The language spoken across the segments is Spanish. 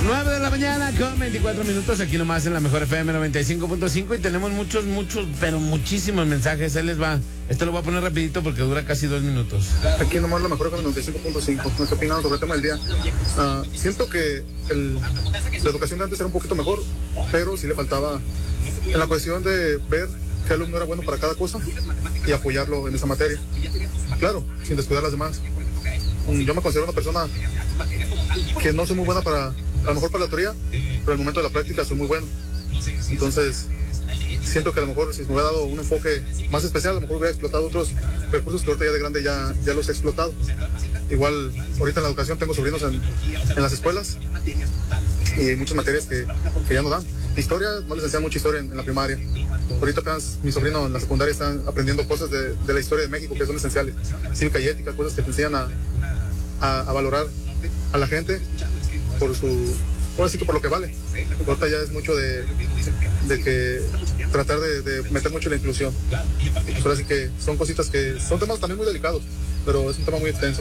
9 de la mañana con 24 minutos, aquí nomás en la mejor FM 95.5 y tenemos muchos, pero muchísimos mensajes. Ahí les va. Este lo voy a poner rapidito porque dura casi 2 minutos. Aquí nomás la mejor FM 95.5. Nuestra opinión sobre el tema del día. Siento que la educación de antes era un poquito mejor, pero sí le faltaba en la cuestión de ver qué alumno era bueno para cada cosa y apoyarlo en esa materia. Claro, sin descuidar las demás. Yo me considero una persona que no soy muy buena a lo mejor para la teoría, pero al momento de la práctica soy muy bueno. Entonces, siento que a lo mejor si me hubiera dado un enfoque más especial, a lo mejor hubiera explotado otros recursos que ahorita ya de grande ya los he explotado. Igual, ahorita en la educación tengo sobrinos en las escuelas y hay muchas materias que ya no dan. Historia, no les enseñan mucha historia en la primaria. Ahorita apenas mi sobrino en la secundaria están aprendiendo cosas de la historia de México que son esenciales. Cívica y ética, cosas que te enseñan a valorar a la gente por ahora sí que por lo que vale. Ahorita ya es mucho de que tratar de meter mucho la inclusión. Pues ahora sí que son cositas que son temas también muy delicados, pero es un tema muy extenso.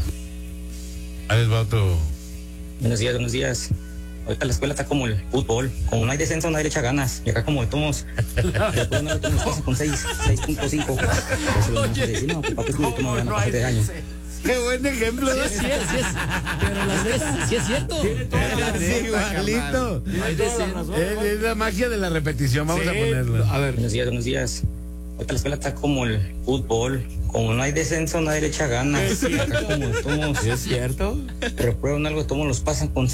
Ahí les va otro. Buenos días. Ahorita la escuela está como el fútbol, como no hay descenso nadie le echa ganas, y acá como de tomos, después no le tomos cosas con 6.5. No, papá, que tú tomas ganas para de año. Qué buen ejemplo. Sí, pero las ves, sí es cierto. Igualito. Es la magia de la repetición, vamos a ponerlo. A ver. Buenos días. Ahorita la escuela está como el fútbol, como no hay descenso nadie le echa ganas, acá como de tomos. ¿Es cierto? Pero prueban algo, tomos los pasan con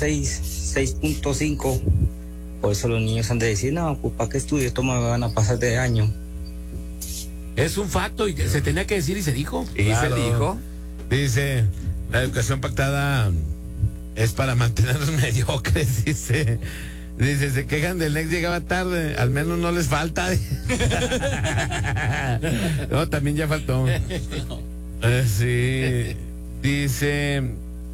6.5. Por eso los niños han de decir, no, pues para qué estudio, toma, me van a pasar de año. Es un facto y se tenía que decir y se dijo. ¿Y se dijo? Dice, la educación pactada es para mantenerlos mediocres, dice, se quejan del ex, llegaba tarde, al menos no les falta. No, también ya faltó. Sí, dice,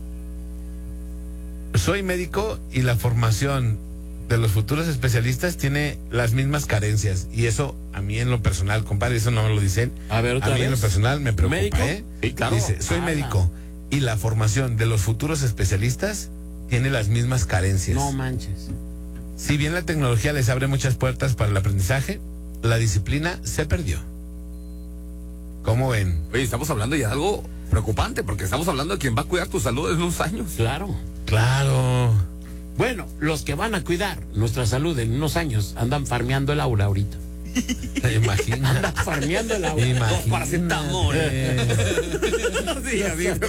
soy médico y la formación de los futuros especialistas tiene las mismas carencias, y eso a mí en lo personal, compadre, eso no me lo dicen. A ver, otra mí vez. En lo personal me preocupa. ¿Médico? Sí, claro. Dice, soy médico y la formación de los futuros especialistas tiene las mismas carencias. No manches. Si bien la tecnología les abre muchas puertas para el aprendizaje, la disciplina se perdió. ¿Cómo ven? Oye, estamos hablando ya de algo preocupante, porque estamos hablando de quien va a cuidar tu salud en unos años. Claro. Bueno, los que van a cuidar nuestra salud en unos años andan farmeando el aura ahorita. Imagina. Andan farmeando el aura. Imagínate. Paracetamol. Sí,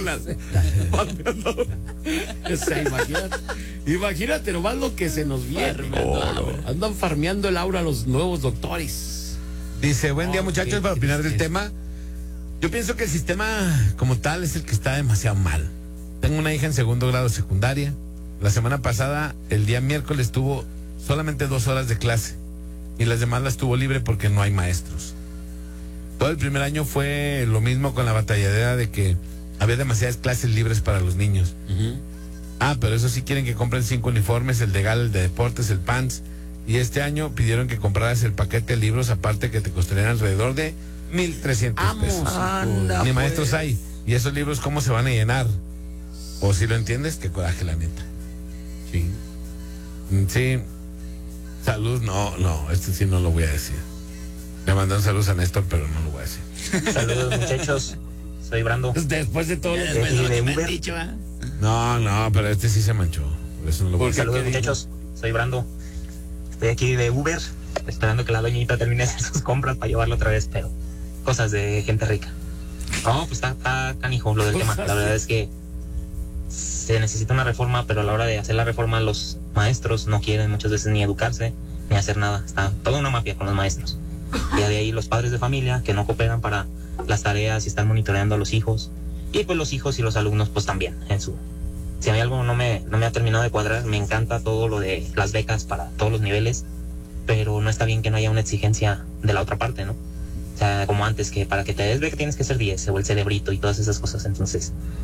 O sea, imagínate nomás lo que se nos viene. Andan farmeando el aura los nuevos doctores. Dice, buen día muchachos, para opinar del tema. Yo pienso que el sistema como tal es el que está demasiado mal. Tengo una hija en 2º grado de secundaria. La semana pasada, el día miércoles, tuvo solamente 2 horas de clase y las demás las tuvo libre porque no hay maestros. Todo el primer año fue lo mismo, con la batalladera de que había demasiadas clases libres para los niños. Pero eso sí, quieren que compren 5 uniformes, el de gala, el de deportes, el pants, y este año pidieron que compraras el paquete de libros, aparte que te costarían alrededor de 1,300 pesos. Anda, Ni maestros hay, y esos libros ¿cómo se van a llenar? O si lo entiendes, qué coraje, la neta. Sí. Salud, no, este sí no lo voy a decir. Le mandan saludos a Néstor, pero no lo voy a decir. Saludos muchachos, soy Brando. Después de todo lo que me han dicho, ¿eh? No, pero este sí se manchó. Por eso no lo voy a decir. Saludos muchachos, soy Brando. Estoy aquí de Uber, esperando que la doñita termine de hacer sus compras para llevarlo otra vez, pero cosas de gente rica. No, pues está canijo lo del tema. La verdad es que se necesita una reforma, pero a la hora de hacer la reforma los maestros no quieren muchas veces ni educarse ni hacer nada. Está toda una mafia con los maestros. Y de ahí los padres de familia que no cooperan para las tareas y están monitoreando a los hijos. Y pues los hijos y los alumnos pues también si hay algo no me ha terminado de cuadrar. Me encanta todo lo de las becas para todos los niveles, pero no está bien que no haya una exigencia de la otra parte, ¿no? O sea, como antes, que para que te des beca tienes que ser 10 o el cerebrito y todas esas cosas. Entonces